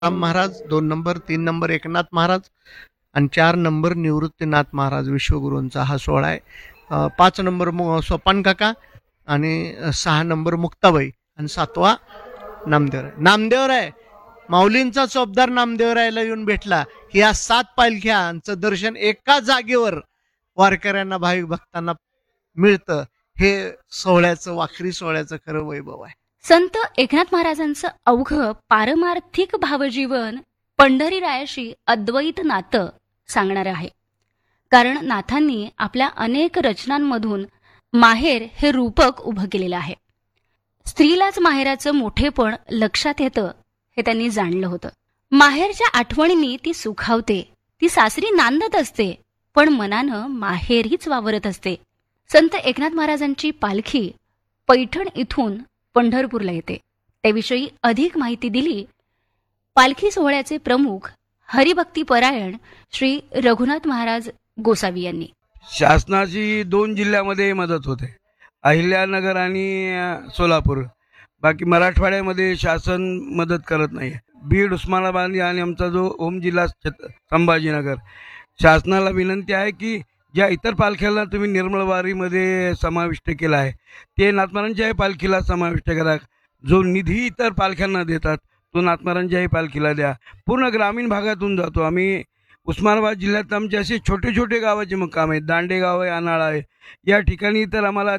Ram Maharaj, 2 number, 3 number Eknath Maharaj आणि 4 number Nivruttinath Maharaj विश्वगुरूंचा हा सोहळा आहे. 5 नंबर सोपान काका आणि 6 नंबर मुक्ताबाई आणि 7वा नामदेवराय. नामदेवराय माऊलींचा चोपदार नामदेवरायला येऊन भेटला. या 7 पालख्यांचं दर्शन एका जागेवर वारकऱ्यांना भाविक भक्तांना मिळतं. हे सोहळ्याचं वाखरी सोहळ्याचं खरं वैभव आहे. संत एकनाथ महाराजांचं अवघं पारमार्थिक भावजीवन पंढरीरायाशी अद्वैत नातं सांगणार आहे. कारण नाथांनी आपल्या अनेक रचनांमधून माहेर हे रूपक उभं केलेलं आहे. स्त्रीलाच माहेराचं मोठेपण लक्षात येतं हे त्यांनी जाणलं होतं. माहेरच्या आठवणींनी ती सुखावते, ती सासरी नांदत असते, पण मनानं माहेर हीच वावरत असते. संत एकनाथ महाराजांची पालखी पैठण इथून पंढरपूरला येते. त्याविषयी अधिक माहिती दिली पालखी सोहळ्याचे प्रमुख हरिभक्तीपरायण श्री रघुनाथ महाराज गोसावी यांनी. शासनाची 2 जिल्ह्यामध्ये मदत होते, अहिल्यानगर आणि सोलापूर. बाकी मराठवाड्यामध्ये शासन मदत करत नाही. बीड, उस्मानाबाद आणि आमचा जो ओम जिल्हा संभाजीनगर, शासनाला विनंती आहे की ज्या इतर पालख्याला तुम्ही निर्मळवारीमध्ये समाविष्ट केला आहे ते नाथमारांच्याही पालखीला समाविष्ट करा. जो निधी इतर पालख्यांना देतात तो नाथमारांच्याही पालखीला द्या. पूर्ण ग्रामीण भागातून जातो आम्ही. उस्मानाबाद जिल्ह्यात आमचे असे छोटे छोटे गावाचे मुक्काम आहेत. दांडेगाव आहे, अनाळा आहे. या ठिकाणी तर आम्हाला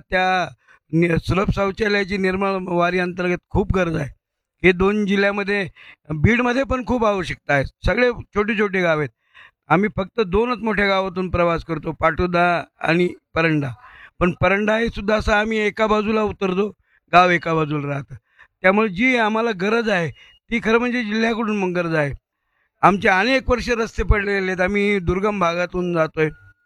त्या सुलभ शौचालयाची निर्मळ वारी अंतर्गत खूप गरज आहे. हे 2 जिल्ह्यामध्ये, बीडमध्ये पण खूप आवश्यकता आहे. सगळे छोटे छोटे गाव आहेत. आम्ही फक्त 2च मोठ्या गावातून प्रवास करतो, पाटोदा आणि परंडा. पण परंडा हे सुद्धा असं आम्ही एका बाजूला उतरतो, गाव एका बाजूला राहतं. त्यामुळे जी आम्हाला गरज आहे ती खरं म्हणजे जिल्ह्याकडून मग गरज आहे. आमचे अनेक वर्ष रस्ते पडलेले आहेत. आम्ही दुर्गम भागातून जातोय,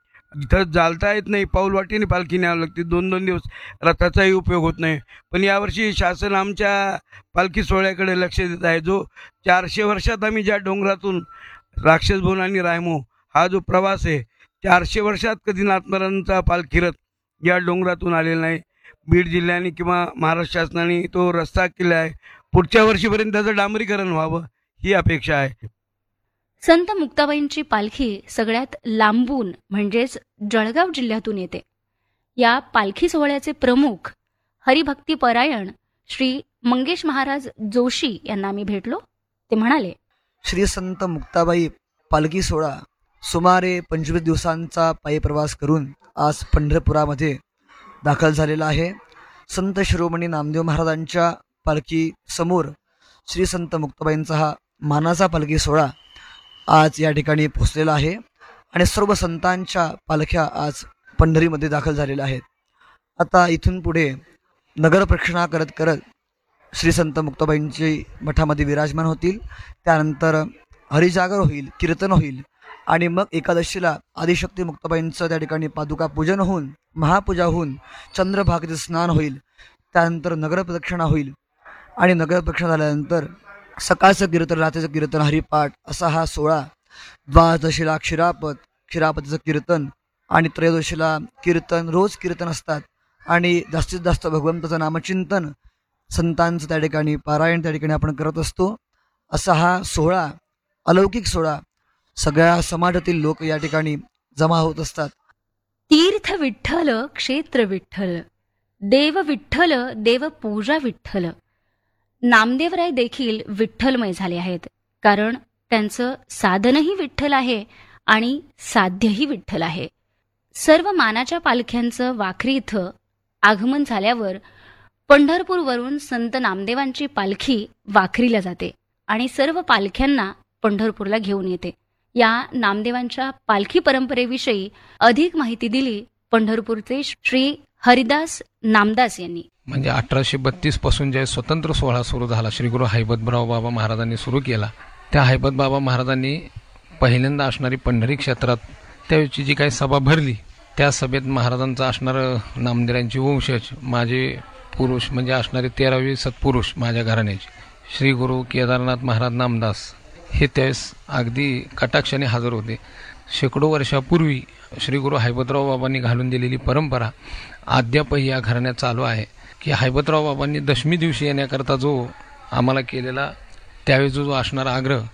इथं चालता येत नाही, पाऊलवाटेने पालखी न्यावं लागते. 2-2 दिवस रथाचाही उपयोग होत नाही. पण यावर्षी शासन आमच्या पालखी सोहळ्याकडे लक्ष देत आहे. जो 400 वर्षात आम्ही ज्या डोंगरातून राक्षसभवन आणि रायमो हा जो प्रवास आहे, 400 वर्षात कधी नाथमारांचा पालखी रथ या डोंगरातून आलेला नाही. बीड जिल्ह्याने किंवा महाराष्ट्र शासनाने तो रस्ता केला आहे. पुढच्या वर्षीपर्यंत त्याचं डांबरीकरण व्हावं ही अपेक्षा आहे. संत मुक्ताबाईंची पालखी सगळ्यात लांबून म्हणजेच जळगाव जिल्ह्यातून येते. या पालखी सोहळ्याचे प्रमुख हरिभक्तीपरायण श्री मंगेश महाराज जोशी यांना आम्ही भेटलो. ते म्हणाले, श्री संत मुक्ताबाई पालखी सोहळा सुमारे 25 दिवसांचा पायी प्रवास करून आज पंढरपुरामध्ये दाखल झालेला आहे. संत शिरोमणी नामदेव महाराजांच्या पालखी समोर श्री संत मुक्ताबाईंचा हा मानाचा पालखी सोहळा आज या ठिकाणी पोहोचलेला आहे आणि सर्व संतांच्या पालख्या आज पंढरीमध्ये दाखल झालेल्या आहेत. आता इथून पुढे नगर प्रदक्षिणा करत करत श्री संत मुक्ताबाईंची मठामध्ये विराजमान होतील. त्यानंतर हरिजागर होईल, कीर्तन होईल आणि मग एकादशीला आदिशक्ती मुक्ताबाईंचं त्या ठिकाणी पादुका पूजन होऊन, महापूजा होऊन चंद्रभागेचे स्नान होईल. त्यानंतर नगर प्रदक्षिणा होईल आणि नगर प्रदक्षिणा झाल्यानंतर सकाळचं कीर्तन, रात्रीचं कीर्तन, हरिपाठ असा हा सोहळा. द्वादशीला क्षीरापतीचं कीर्तन आणि त्रयोदशीला कीर्तन, रोज कीर्तन असतात आणि जास्तीत जास्त भगवंताचं नामचिंतन, संतांचं त्या ठिकाणी पारायण त्या ठिकाणी आपण करत असतो. असा हा सोहळा, अलौकिक सोहळा, सगळ्या समाजातील लोक या ठिकाणी जमा होत असतात. तीर्थ विठ्ठल, क्षेत्र विठ्ठल, देव विठ्ठल, देव पूजा विठ्ठल. नामदेवराय देखील विठ्ठलमय झाले आहेत, कारण त्यांचं साधनही विठ्ठल आहे आणि साध्यही विठ्ठल आहे. सर्व मानाच्या पालख्यांचं वाखरी इथं आगमन झाल्यावर पंढरपूरवरून संत नामदेवांची पालखी वाखरीला जाते आणि सर्व पालख्यांना पंढरपूरला घेऊन येते. या नामदेवांच्या पालखी परंपरेविषयी अधिक माहिती दिली पंढरपूरचे श्री हरिदास नामदास यांनी. म्हणजे 1832 पासून जे स्वतंत्र सोहळा सुरू झाला, श्री गुरु हैबतराव बाबा महाराजांनी सुरू केला. त्या हैबत बाबा महाराजांनी पहिल्यांदा असणारी पंढरी क्षेत्रात त्यावेळची जी काही सभा भरली, त्या सभेत महाराजांचा असणारं नामदेवांची वंशज माझे पुरुष म्हणजे असणारे 13वे सत्पुरुष माझ्या घराण्याचे श्री गुरु केदारनाथ महाराज नामदास हे त्यावेळेस अगदी कटाक्षाने हजर होते. शेकडो वर्षापूर्वी श्री गुरु हैबतराव बाबांनी घालून दिलेली परंपरा अद्यापही या घराण्यात चालू आहे की हैबतराव बाबांनी दशमी दिवशी येण्याकरता जो आम्हाला केलेला त्यावेळी जो असणारा आग्रह